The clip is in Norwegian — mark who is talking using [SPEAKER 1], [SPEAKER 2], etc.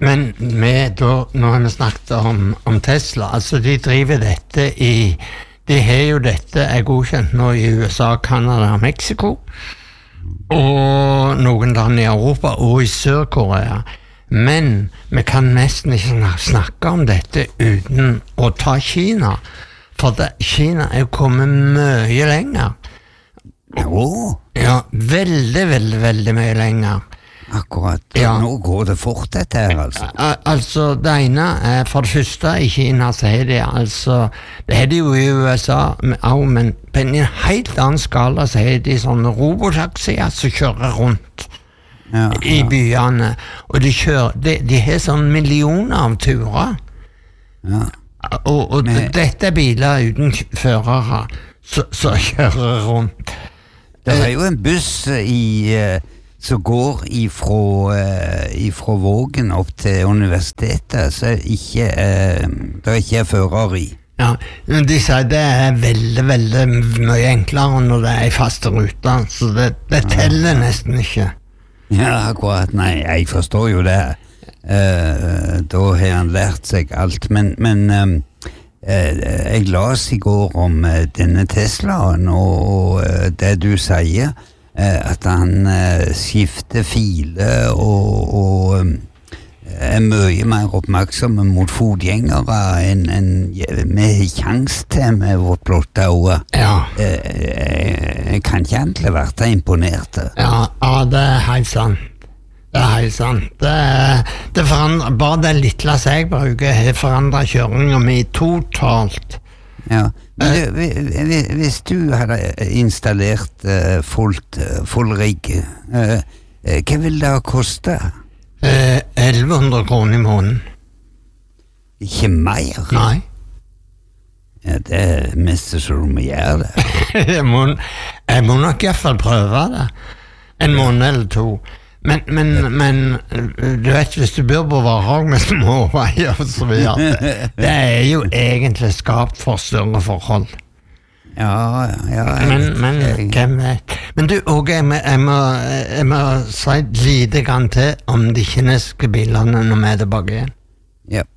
[SPEAKER 1] Men nå har vi snakket om Tesla, altså de driver dette de har jo dette godkjent nå i USA, Canada og Mexico, og noen land i Europa og i Sør-Korea. Men vi kan nesten ikke snakke om dette uten å ta Kina, for Kina er jo kommet mye lenger. Ja, veldig, veldig, veldig mye lenger.
[SPEAKER 2] Akkurat, nå går det fort dette her, altså.
[SPEAKER 1] Altså, det ene for det første i Kina, så er det det er det jo i USA, men på en helt annen skala så er det sånne robotaxier som kjører rundt i byene, og de har sånn millioner av turer. Og dette er biler uten førere som kjører rundt.
[SPEAKER 2] Det er jo en buss som går ifra Vågen opp til universitetet, så det ikke er fører i.
[SPEAKER 1] Ja, men de sier det er veldig, veldig mye enklere når det er i faste ruter, så det teller nesten ikke.
[SPEAKER 2] Ja, akkurat, nei, jeg forstår jo det. Da har han lært seg alt, men jeg las i går om denne Teslaen og det du sier, at han skifter file og er mye mer oppmerksom mot fotgjengere enn vi har kjans til med vårt blotte øye. Jeg kan ikke egentlig vært imponert.
[SPEAKER 1] Ja, det er helt sant. Det er helt sant. Det forandrer, bare det lille jeg bruker har forandret kjøringen min totalt.
[SPEAKER 2] Ja, men hvis du hadde installert full rigg, hva vil det koste?
[SPEAKER 1] 1100 kroner i måneden.
[SPEAKER 2] Ikke mer?
[SPEAKER 1] Nei.
[SPEAKER 2] Ja, det er mest så du må gjøre det.
[SPEAKER 1] jeg må nok i hvert fall prøve det. En måned eller to. Men du vet, hvis du bor på Varhaug med småveier og så videre, det er jo egentlig skapt for større forhold.
[SPEAKER 2] Ja.
[SPEAKER 1] Men hvem vet? Men du, Åge, jeg må si lite grann til om de kinesiske bilene når vi er tilbake igjen.
[SPEAKER 2] Ja.